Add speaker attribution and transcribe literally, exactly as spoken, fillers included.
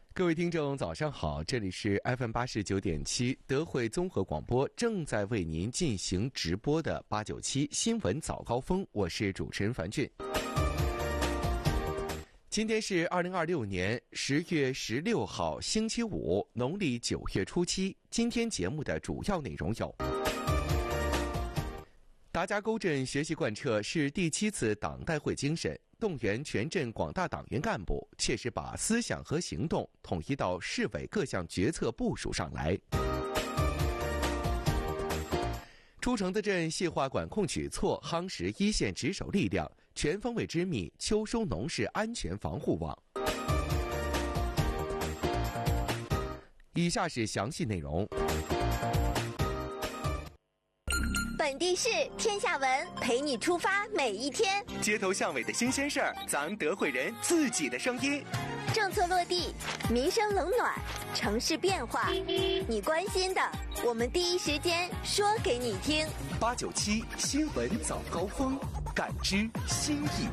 Speaker 1: 各位听众早上好，这里是 F M 八十九点七德惠综合广播，正在为您进行直播的八九七新闻早高峰，我是主持人樊俊。今天是二零二六年十月十六号星期五，农历九月初七。今天节目的主要内容有：达家沟镇学习贯彻是第七次党代会精神，动员全镇广大党员干部，切实把思想和行动统一到市委各项决策部署上来。出城的镇细化管控举措，夯实一线值守力量，全方位织密秋收农事安全防护网。以下是详细内容。
Speaker 2: 本地事天下闻，陪你出发每一天。
Speaker 3: 街头巷尾的新鲜事儿，咱德惠人自己的声音。
Speaker 2: 政策落地，民生冷暖，城市变化，你关心的，我们第一时间说给你听。
Speaker 3: 八九七新闻早高峰，感知新意。